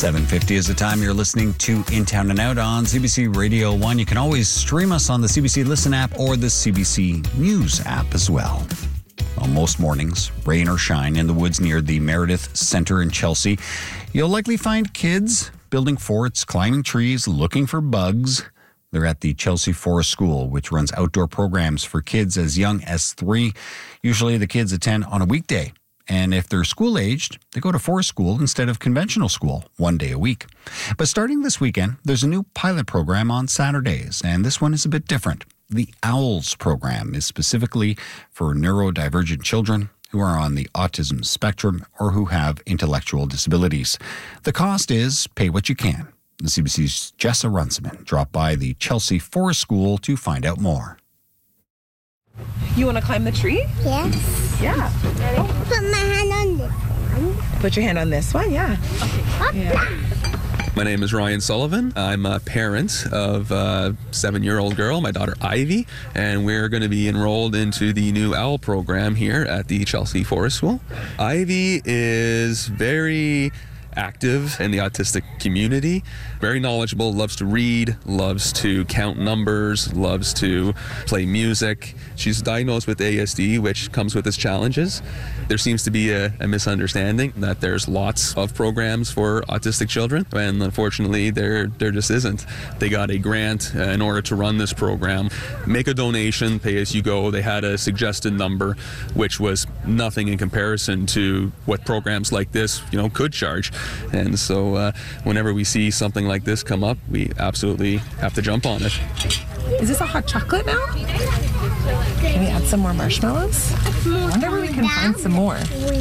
7:50 is the time you're listening to In Town and Out on CBC Radio 1. You can always stream us on the CBC Listen app or the CBC News app as well. On most mornings, rain or shine, in the woods near the Meredith Centre in Chelsea, you'll likely find kids building forts, climbing trees, looking for bugs. They're at the Chelsea Forest School, which runs outdoor programs for kids as young as 3. Usually the kids attend on a weekday. And if they're school-aged, they go to forest school instead of conventional school 1 day a week. But starting this weekend, there's a new pilot program on Saturdays, and this one is a bit different. The OWLS program is specifically for neurodivergent children who are on the autism spectrum or who have intellectual disabilities. The cost is pay what you can. The CBC's Jessa Runciman dropped by the Chelsea Forest School to find out more. You want to climb the tree? Yes. Yeah. Ready? Put my hand on this one. Put your hand on this one, yeah. Okay. Yeah. My name is Ryan Sullivan. I'm a parent of a 7-year-old girl, my daughter Ivy, and we're going to be enrolled into the new OWL program here at the Chelsea Forest School. Ivy is very active in the autistic community, very knowledgeable, loves to read, loves to count numbers, loves to play music. She's diagnosed with ASD, which comes with its challenges. There seems to be a misunderstanding that there's lots of programs for autistic children, and unfortunately there just isn't. They got a grant in order to run this program. Make a donation, pay as you go. They had a suggested number, which was nothing in comparison to what programs like this, could charge. And so whenever we see something like this come up, we absolutely have to jump on it. Is this a hot chocolate now? Can we add some more marshmallows? I wonder where we can find some more.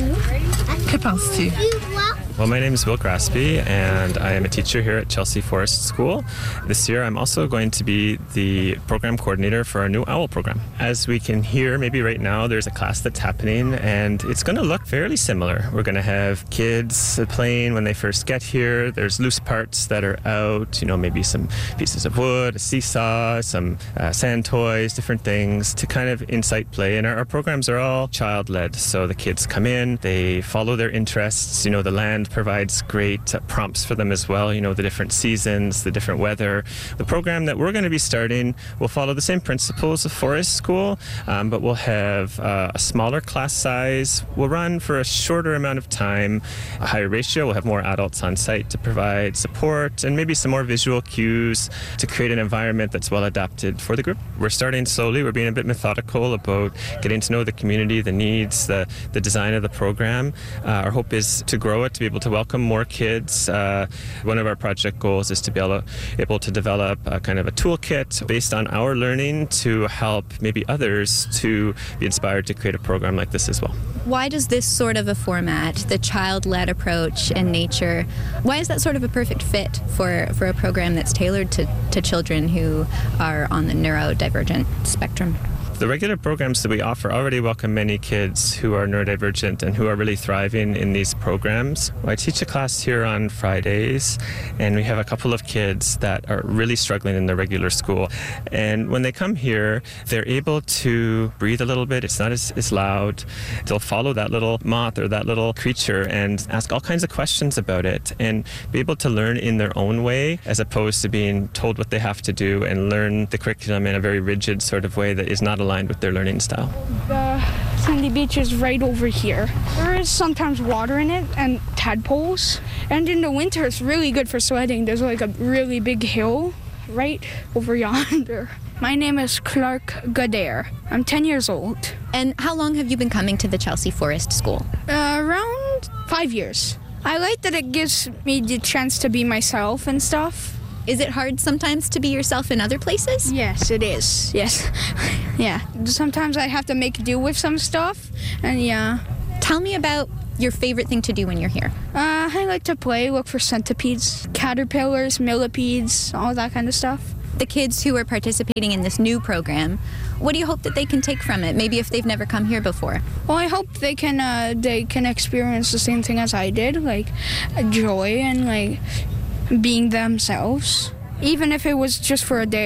Que penses-tu? Well, my name is Will Graspy, and I am a teacher here at Chelsea Forest School. This year, I'm also going to be the program coordinator for our new OWL program. As we can hear, maybe right now, there's a class that's happening, and it's going to look fairly similar. We're going to have kids playing when they first get here. There's loose parts that are out, maybe some pieces of wood, a seesaw, some sand toys, different things to kind of incite play. And our programs are all child-led, so the kids come in, they follow their interests. The land provides great prompts for them as well, the different seasons, the different weather. The program that we're going to be starting will follow the same principles of Forest School, but we'll have a smaller class size. We'll run for a shorter amount of time, a higher ratio. We'll have more adults on site to provide support and maybe some more visual cues to create an environment that's well adapted for the group. We're starting slowly. We're being a bit methodical about getting to know the community, the needs, the design of the program. Our hope is to grow it, to be able to welcome more kids. One of our project goals is to be able to develop a kind of a toolkit based on our learning to help maybe others to be inspired to create a program like this as well. Why does this sort of a format, the child-led approach and nature, why is that sort of a perfect fit for a program that's tailored to children who are on the neurodivergent spectrum? The regular programs that we offer already welcome many kids who are neurodivergent and who are really thriving in these programs. I teach a class here on Fridays, and we have a couple of kids that are really struggling in the regular school. And when they come here, they're able to breathe a little bit. It's not as loud. They'll follow that little moth or that little creature and ask all kinds of questions about it and be able to learn in their own way as opposed to being told what they have to do and learn the curriculum in a very rigid sort of way that is not aligned with their learning style. The sandy beach is right over here. There is sometimes water in it and tadpoles. And in the winter, it's really good for sledding. There's like a really big hill right over yonder. My name is Clark Godair. I'm 10 years old. And how long have you been coming to the Chelsea Forest School? Around 5 years. I like that it gives me the chance to be myself and stuff. Is it hard sometimes to be yourself in other places? Yes, it is. Yes. Yeah. Sometimes I have to make do with some stuff, and yeah. Tell me about your favorite thing to do when you're here. I like to play, look for centipedes, caterpillars, millipedes, all that kind of stuff. The kids who are participating in this new program, what do you hope that they can take from it, maybe if they've never come here before? Well, I hope they can experience the same thing as I did, like joy and like being themselves, even if it was just for a day.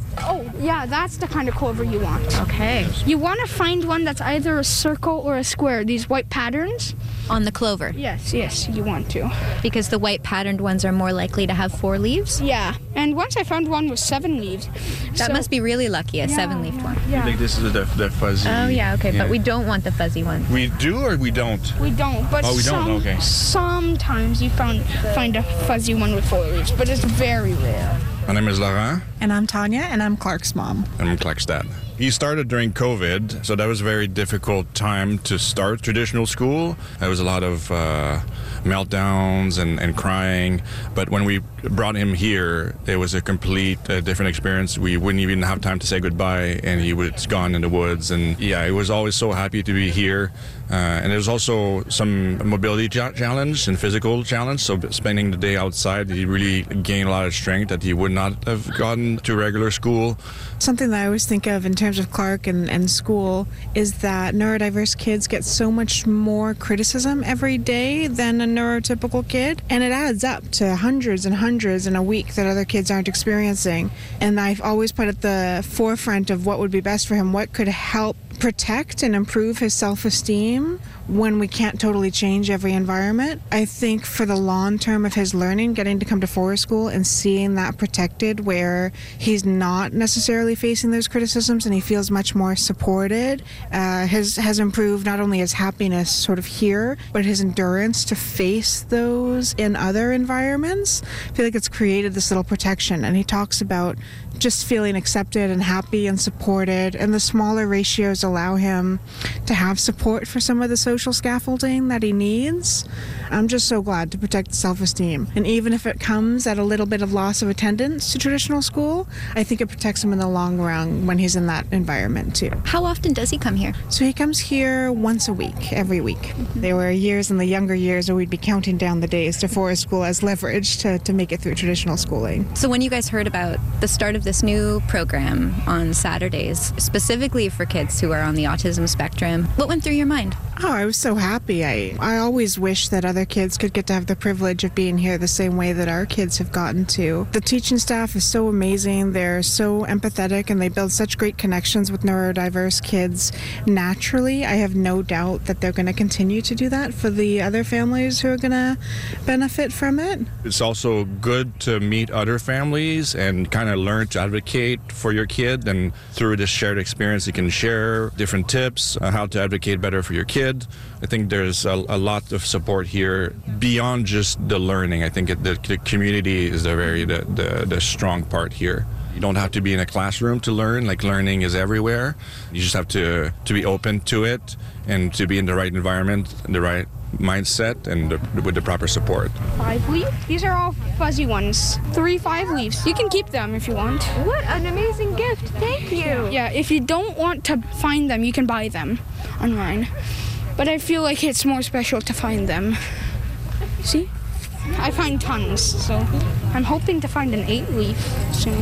Oh, yeah, that's the kind of clover you want. Okay. You want to find one that's either a circle or a square, these white patterns. On the clover, Yes, you want to. because the white patterned ones are more likely to have 4 leaves. Yeah, and once I found one with 7 leaves. That must be really lucky, a 7-leafed one. Yeah, Like this is the fuzzy. Oh yeah, okay, but we don't want the fuzzy one. We do or we don't? we don't, but Oh, we don't? Okay. sometimes you find a fuzzy one with 4 leaves, but it's very rare. My name is Laurent. And I'm Tanya, and I'm Clark's mom. I'm Clark's dad. He started during COVID, so that was a very difficult time to start traditional school. There was a lot of meltdowns and crying. But when we brought him here, it was a complete different experience. We wouldn't even have time to say goodbye, and he was gone in the woods. And yeah, he was always so happy to be here. And there was also some mobility challenge and physical challenge. So spending the day outside, he really gained a lot of strength that he would not have gotten to regular school. Something that I always think of in terms of Clark and school is that neurodiverse kids get so much more criticism every day than a neurotypical kid. And it adds up to hundreds and hundreds in a week that other kids aren't experiencing. And I've always put at the forefront of what would be best for him, what could help protect and improve his self-esteem when we can't totally change every environment. I think for the long term of his learning, getting to come to forest school and seeing that protected where he's not necessarily facing those criticisms and he feels much more supported, has improved not only his happiness sort of here, but his endurance to face those in other environments. I feel like it's created this little protection, and he talks about just feeling accepted and happy and supported, and the smaller ratios allow him to have support for some of the social scaffolding that he needs. I'm just so glad to protect self-esteem. And even if it comes at a little bit of loss of attendance to traditional school, I think it protects him in the long run when he's in that environment too. How often does he come here? So he comes here once a week, every week. There were years in the younger years where we'd be counting down the days to forest school as leverage to make it through traditional schooling. So when you guys heard about the start of this new program on Saturdays, specifically for kids who are on the autism spectrum, what went through your mind? Oh, I was so happy. I always wish that other kids could get to have the privilege of being here the same way that our kids have gotten to. The teaching staff is so amazing. They're so empathetic, and they build such great connections with neurodiverse kids naturally. I have no doubt that they're going to continue to do that for the other families who are going to benefit from it. It's also good to meet other families and kind of learn to advocate for your kid. And through this shared experience, you can share different tips on how to advocate better for your kid. I think there's a lot of support here beyond just the learning. I think the community is the strong part here. You don't have to be in a classroom to learn. Like, learning is everywhere. You just have to be open to it and to be in the right environment, the right mindset, and with the proper support. 5 leaves? These are all fuzzy ones. 3 5 leaves. You can keep them if you want. What an amazing gift. Thank you. Yeah, if you don't want to find them, you can buy them online. But I feel like it's more special to find them. See? I find tons, so I'm hoping to find an 8-leaf soon.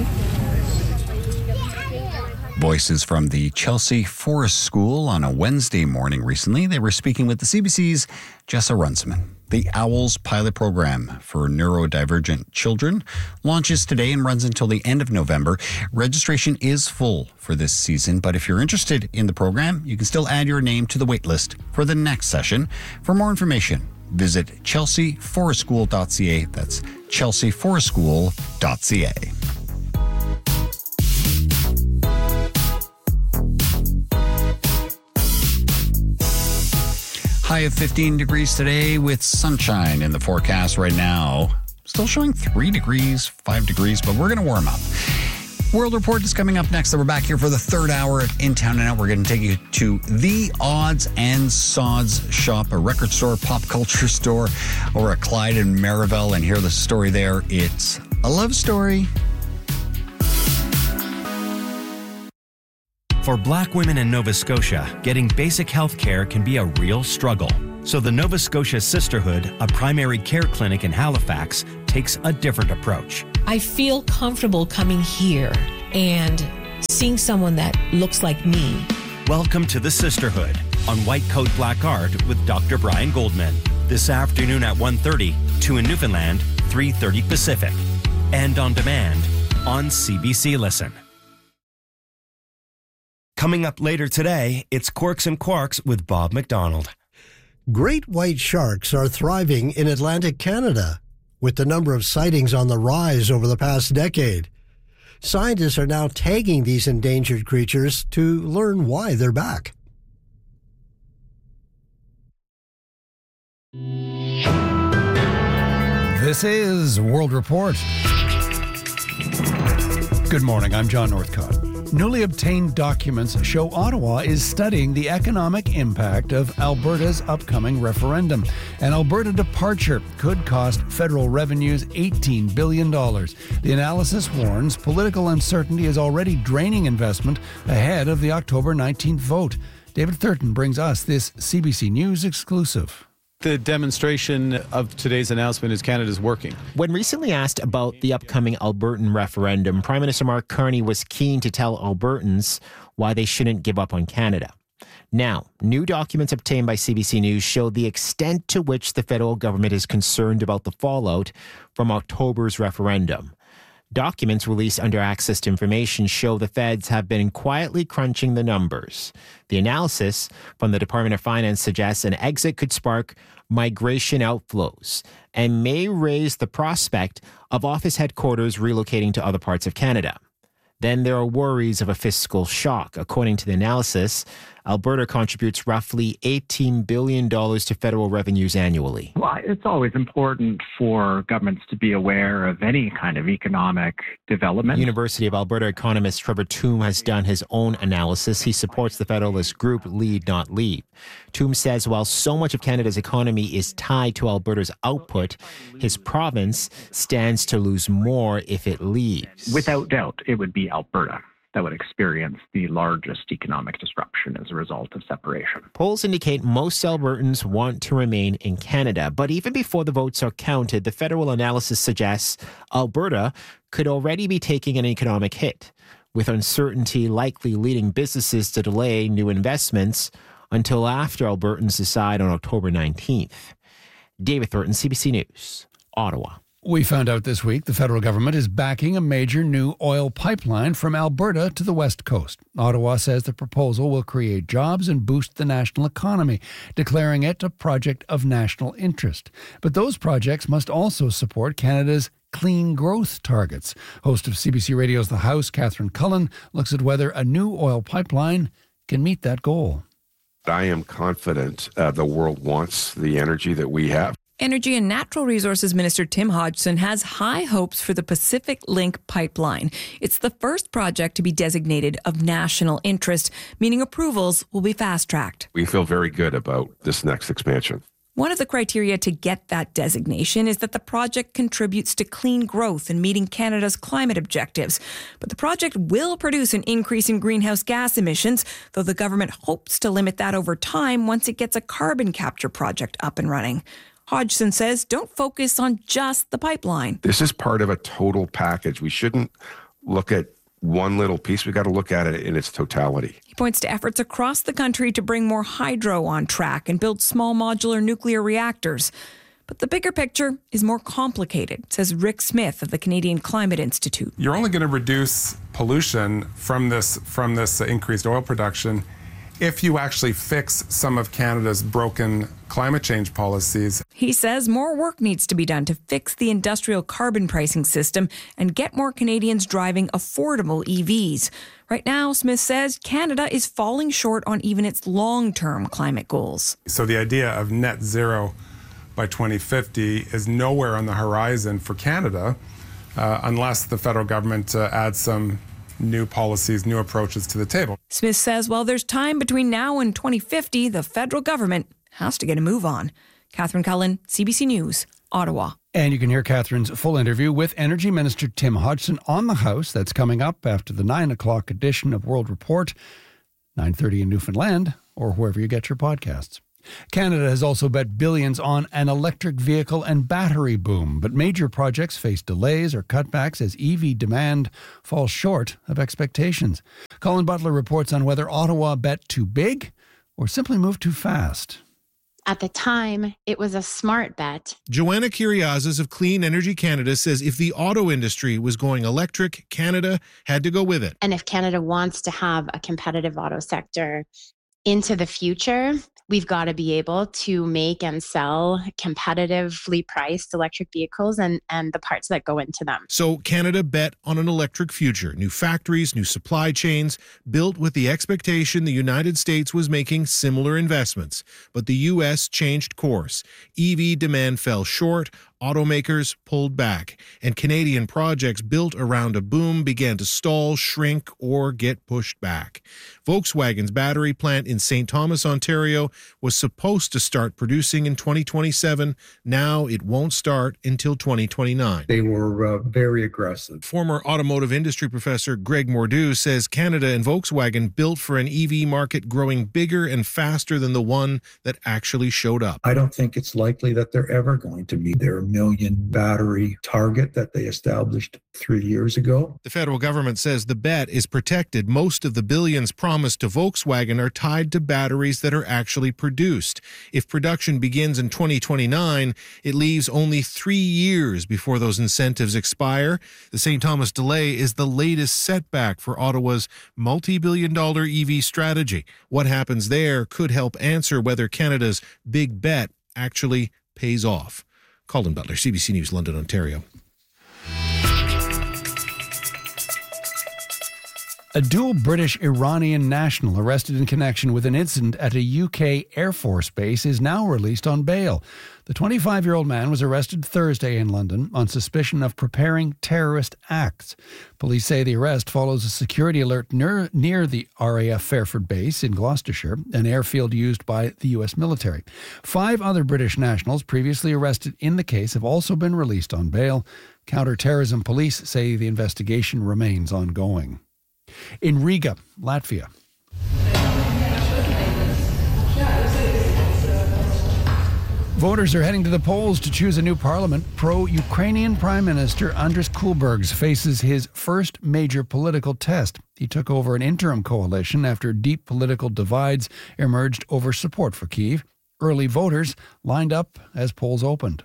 Voices from the Chelsea Forest School on a Wednesday morning recently. They were speaking with the CBC's Jessa Runciman. The OWLS pilot program for neurodivergent children launches today and runs until the end of November. Registration is full for this season, but if you're interested in the program, you can still add your name to the wait list for the next session. For more information, visit chelseaforestschool.ca. That's chelseaforestschool.ca. High of 15 degrees today with sunshine in the forecast right now. Still showing 3 degrees, 5 degrees, but we're going to warm up. World Report is coming up next. We're back here for the third hour of In Town and Out. We're going to take you to the Odds and Sods shop, a record store, pop culture store over at Clyde and Marieville, and hear the story there. It's a love story. For Black women in Nova Scotia, getting basic health care can be a real struggle. So the Nova Scotia Sisterhood, a primary care clinic in Halifax, takes a different approach. I feel comfortable coming here and seeing someone that looks like me. Welcome to the Sisterhood on White Coat Black Art with Dr. Brian Goldman. This afternoon at 1:30, 2 in Newfoundland, 3:30 Pacific. And on demand on CBC Listen. Coming up later today, it's Quirks and Quarks with Bob McDonald. Great white sharks are thriving in Atlantic Canada, with the number of sightings on the rise over the past decade. Scientists are now tagging these endangered creatures to learn why they're back. This is World Report. Good morning, I'm John Northcott. Newly obtained documents show Ottawa is studying the economic impact of Alberta's upcoming referendum. An Alberta departure could cost federal revenues $18 billion. The analysis warns political uncertainty is already draining investment ahead of the October 19th vote. David Thurton brings us this CBC News exclusive. The demonstration of today's announcement is Canada's working. When recently asked about the upcoming Albertan referendum, Prime Minister Mark Carney was keen to tell Albertans why they shouldn't give up on Canada. Now, new documents obtained by CBC News show the extent to which the federal government is concerned about the fallout from October's referendum. Documents released under Access to Information show the feds have been quietly crunching the numbers. The analysis from the Department of Finance suggests an exit could spark migration outflows and may raise the prospect of office headquarters relocating to other parts of Canada. Then there are worries of a fiscal shock. According to the analysis, Alberta contributes roughly $18 billion to federal revenues annually. Well, it's always important for governments to be aware of any kind of economic development. University of Alberta economist Trevor Tombe has done his own analysis. He supports the Federalist group Lead Not Leave. Tombe says while so much of Canada's economy is tied to Alberta's output, his province stands to lose more if it leaves. Without doubt, it would be Alberta that would experience the largest economic disruption as a result of separation. Polls indicate most Albertans want to remain in Canada, but even before the votes are counted, the federal analysis suggests Alberta could already be taking an economic hit, with uncertainty likely leading businesses to delay new investments until after Albertans decide on October 19th. David Thornton, CBC News, Ottawa. We found out this week the federal government is backing a major new oil pipeline from Alberta to the West Coast. Ottawa says the proposal will create jobs and boost the national economy, declaring it a project of national interest. But those projects must also support Canada's clean growth targets. Host of CBC Radio's The House, Catherine Cullen, looks at whether a new oil pipeline can meet that goal. I am confident the world wants the energy that we have. Energy and Natural Resources Minister Tim Hodgson has high hopes for the Pacific Link pipeline. It's the first project to be designated of national interest, meaning approvals will be fast-tracked. We feel very good about this next expansion. One of the criteria to get that designation is that the project contributes to clean growth and meeting Canada's climate objectives. But the project will produce an increase in greenhouse gas emissions, though the government hopes to limit that over time once it gets a carbon capture project up and running. Hodgson says don't focus on just the pipeline. This is part of a total package. We shouldn't look at one little piece. We've got to look at it in its totality. He points to efforts across the country to bring more hydro on track and build small modular nuclear reactors. But the bigger picture is more complicated, says Rick Smith of the Canadian Climate Institute. You're only going to reduce pollution from this increased oil production if you actually fix some of Canada's broken climate change policies. He says more work needs to be done to fix the industrial carbon pricing system and get more Canadians driving affordable EVs. Right now, Smith says Canada is falling short on even its long-term climate goals. So the idea of net zero by 2050 is nowhere on the horizon for Canada unless the federal government adds some new policies, new approaches to the table. Smith says while there's time between now and 2050, the federal government has to get a move on. Catherine Cullen, CBC News, Ottawa. And you can hear Catherine's full interview with Energy Minister Tim Hodgson on The House. That's coming up after the 9 o'clock edition of World Report, 9:30 in Newfoundland, or wherever you get your podcasts. Canada has also bet billions on an electric vehicle and battery boom, but major projects face delays or cutbacks as EV demand falls short of expectations. Colin Butler reports on whether Ottawa bet too big or simply moved too fast. At the time, it was a smart bet. Joanna Kiriazis of Clean Energy Canada says if the auto industry was going electric, Canada had to go with it. And if Canada wants to have a competitive auto sector into the future, we've got to be able to make and sell competitively priced electric vehicles and the parts that go into them. So Canada bet on an electric future, new factories, new supply chains, built with the expectation the United States was making similar investments. But the U.S. changed course. EV demand fell short, automakers pulled back, and Canadian projects built around a boom began to stall, shrink, or get pushed back. Volkswagen's battery plant in St. Thomas, Ontario, was supposed to start producing in 2027. Now it won't start until 2029. They were very aggressive. Former automotive industry professor Greg Mordew says Canada and Volkswagen built for an EV market growing bigger and faster than the one that actually showed up. I don't think it's likely that they're ever going to meet their million battery target that they established 3 years ago. The federal government says the bet is protected. Most of the billions promised to Volkswagen are tied to batteries that are actually produced. If production begins in 2029, it leaves only 3 years before those incentives expire. The St. Thomas delay is the latest setback for Ottawa's multi-billion-dollar EV strategy. What happens there could help answer whether Canada's big bet actually pays off. Colin Butler, CBC News, London, Ontario. A dual British-Iranian national arrested in connection with an incident at a UK Air Force base is now released on bail. The 25-year-old man was arrested Thursday in London on suspicion of preparing terrorist acts. Police say the arrest follows a security alert near the RAF Fairford base in Gloucestershire, an airfield used by the U.S. military. 5 other British nationals previously arrested in the case have also been released on bail. Counter-terrorism police say the investigation remains ongoing. In Riga, Latvia. Voters are heading to the polls to choose a new parliament. Pro-Ukrainian Prime Minister Andris Kulbergs faces his first major political test. He took over an interim coalition after deep political divides emerged over support for Kyiv. Early voters lined up as polls opened.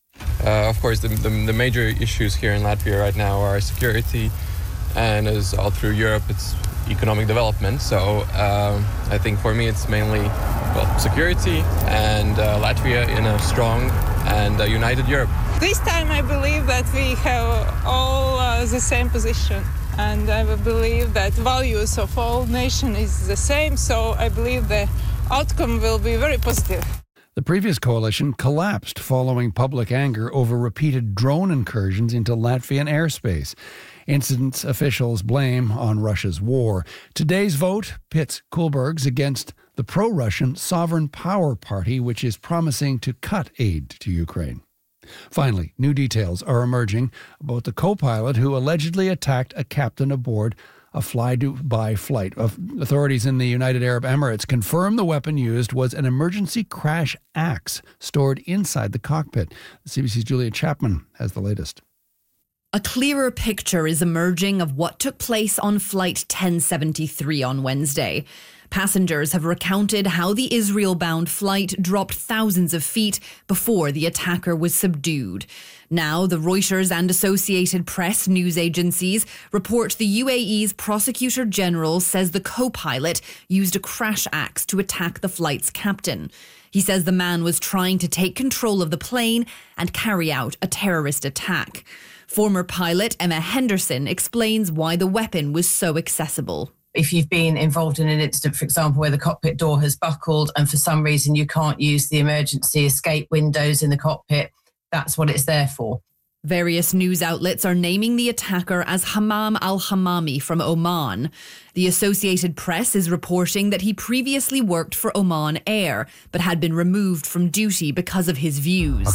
Of course, the major issues here in Latvia right now are security, and as all through Europe, it's economic development. So I think for me, it's mainly security and Latvia in a strong and united Europe. This time I believe that we have all the same position, and I believe that values of all nations is the same. So I believe the outcome will be very positive. The previous coalition collapsed following public anger over repeated drone incursions into Latvian airspace. Incidents officials blame on Russia's war. Today's vote pits Kulbergs against the pro-Russian Sovereign Power Party, which is promising to cut aid to Ukraine. Finally, new details are emerging about the co-pilot who allegedly attacked a captain aboard a fly-by flight. Authorities in the United Arab Emirates confirm the weapon used was an emergency crash axe stored inside the cockpit. CBC's Julia Chapman has the latest. A clearer picture is emerging of what took place on Flight 1073 on Wednesday. Passengers have recounted how the Israel-bound flight dropped thousands of feet before the attacker was subdued. Now, the Reuters and Associated Press news agencies report the UAE's Prosecutor General says the co-pilot used a crash axe to attack the flight's captain. He says the man was trying to take control of the plane and carry out a terrorist attack. Former pilot Emma Henderson explains why the weapon was so accessible. If you've been involved in an incident, for example, where the cockpit door has buckled and for some reason you can't use the emergency escape windows in the cockpit, that's what it's there for. Various news outlets are naming the attacker as Hammam al-Hammami from Oman. The Associated Press is reporting that he previously worked for Oman Air, but had been removed from duty because of his views.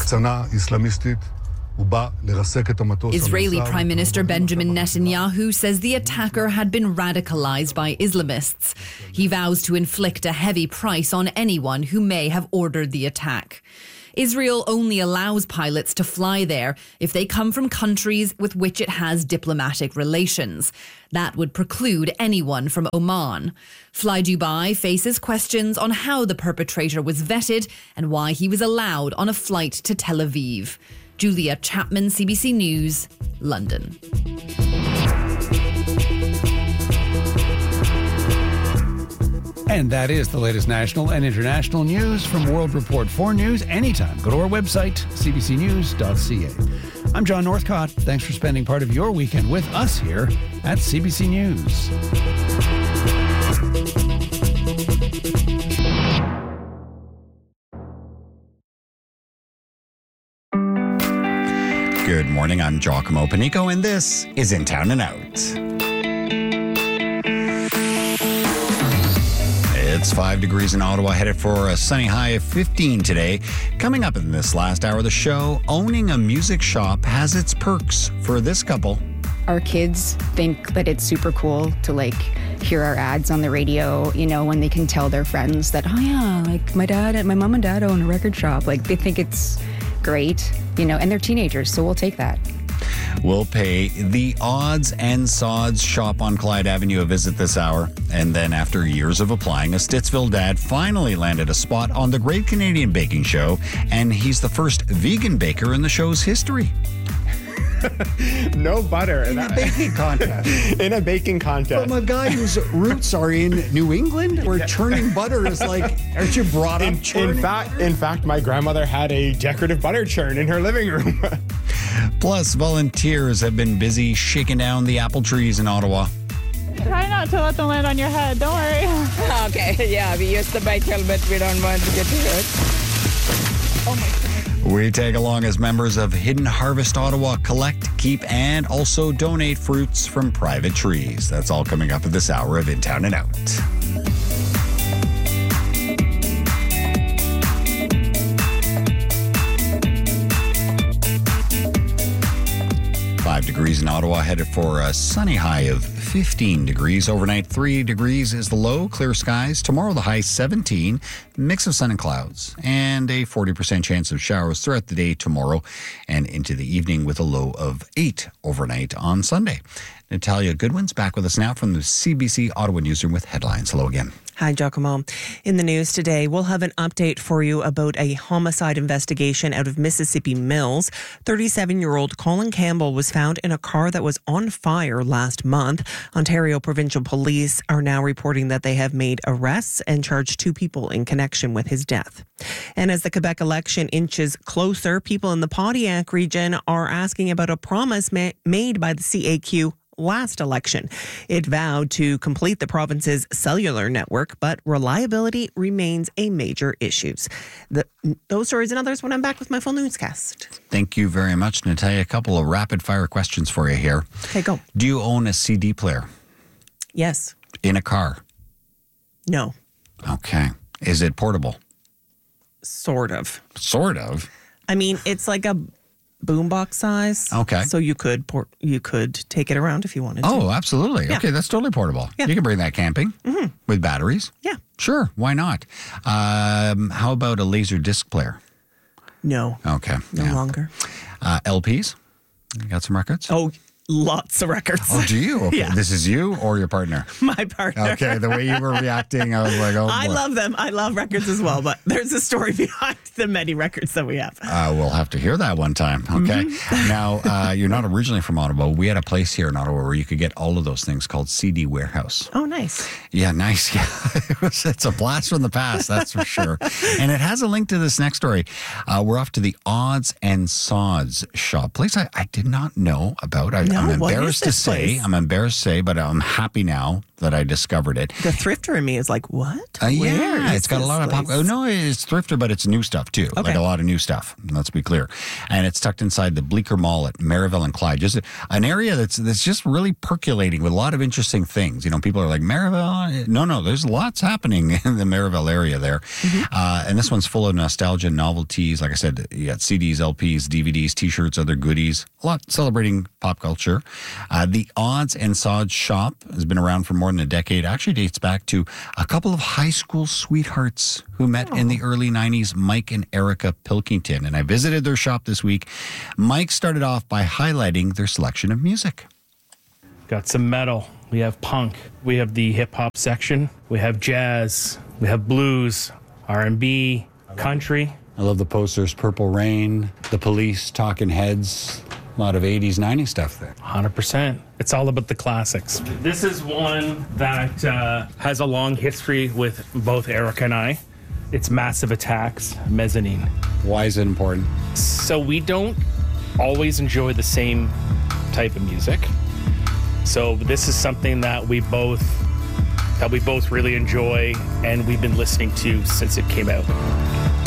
Israeli Prime Minister Benjamin Netanyahu says the attacker had been radicalized by Islamists. He vows to inflict a heavy price on anyone who may have ordered the attack. Israel only allows pilots to fly there if they come from countries with which it has diplomatic relations. That would preclude anyone from Oman. Fly Dubai faces questions on how the perpetrator was vetted and why he was allowed on a flight to Tel Aviv. Julia Chapman, CBC News, London. And that is the latest national and international news from World Report 4 News. Anytime, go to our website, cbcnews.ca. I'm John Northcott. Thanks for spending part of your weekend with us here at CBC News. Good morning, I'm Giacomo Panico, and this is In Town and Out. It's 5 degrees in Ottawa, headed for a sunny high of 15 today. Coming up in this last hour of the show, owning a music shop has its perks for this couple. Our kids think that it's super cool to hear our ads on the radio, when they can tell their friends that, oh yeah, my mom and dad own a record shop. They think it's great, and they're teenagers, so we'll take that. We'll pay the Odds and Sods shop on Clyde Avenue a visit this hour. And then after years of applying, a Stittsville dad finally landed a spot on the Great Canadian Baking Show, and he's the first vegan baker in the show's history. No butter. In a baking contest. In a baking contest. From a guy whose roots are in New England, where churning butter is aren't you brought up churning? In fact, my grandmother had a decorative butter churn in her living room. Plus, volunteers have been busy shaking down the apple trees in Ottawa. Try not to let them land on your head. Don't worry. Okay, yeah, we use the bike helmet. We don't want to get hurt. Oh my God. We tag along as members of Hidden Harvest Ottawa collect, keep, and also donate fruits from private trees. That's all coming up at this hour of In Town and Out. Degrees in Ottawa, headed for a sunny high of 15 degrees. Overnight, 3 degrees is the low. Clear skies. Tomorrow, the high 17. Mix of sun and clouds. And a 40% chance of showers throughout the day tomorrow and into the evening with a low of 8 overnight on Sunday. Natalia Goodwin's back with us now from the CBC Ottawa Newsroom with headlines. Hello again. Hi, Giacomo. In the news today, we'll have an update for you about a homicide investigation out of Mississippi Mills. 37-year-old Colin Campbell was found in a car that was on fire last month. Ontario Provincial Police are now reporting that they have made arrests and charged 2 people in connection with his death. And as the Quebec election inches closer, people in the Pontiac region are asking about a promise made by the CAQ last election. It vowed to complete the province's cellular network, but reliability remains a major issue. Those stories and others when I'm back with my full newscast. Thank you very much, Natalia. A couple of rapid fire questions for you here. Okay, go. Do you own a CD player? Yes. In a car? No. Okay. Is it portable? Sort of. Sort of? I mean, it's like a boombox size. Okay. So you could take it around if you wanted to. Oh, absolutely. Yeah. Okay, that's totally portable. Yeah. You can bring that camping with batteries. Yeah. Sure, why not? How about a laser disc player? No. Okay. No longer. LPs? You got some records? Oh, lots of records. Oh, do you? Okay. Yeah. This is you or your partner? My partner. Okay, the way you were reacting, I was like, oh, boy. I love them. I love records as well, but there's a story behind the many records that we have. We'll have to hear that one time. Okay. Now, you're not originally from Ottawa. We had a place here in Ottawa where you could get all of those things called CD Warehouse. Oh, nice. Yeah, nice. Yeah, it's a blast from the past, that's for sure. And it has a link to this next story. We're off to the Odds and Sods shop, place I did not know about. I'm embarrassed to say, but I'm happy now that I discovered it. The thrifter in me is like, what? Yeah, it's got a lot of pop. Oh, no, it's thrifter, but it's new stuff too. Okay. Like a lot of new stuff. Let's be clear. And it's tucked inside the Bleecker Mall at Merivale and Clyde. Just an area that's just really percolating with a lot of interesting things. People are like, Merivale? No, there's lots happening in the Merivale area there. And this one's full of nostalgia, novelties. Like I said, you got CDs, LPs, DVDs, T-shirts, other goodies. A lot celebrating pop culture. The Odds and Sods shop has been around for more more than a decade. Actually dates back to a couple of high school sweethearts who met in the early 90s, Mike and Erica Pilkington. And I visited their shop this week. Mike started off by highlighting their selection of music. Got some metal. We have punk. We have the hip hop section. We have jazz. We have blues, R&B, country. I love the posters, Purple Rain, The Police, Talking Heads, a lot of 80s, 90s stuff there. 100%. It's all about the classics. This is one that has a long history with both Erica and I. It's Massive Attack's Mezzanine. Why is it important? So we don't always enjoy the same type of music. So this is something that we both really enjoy, and we've been listening to since it came out.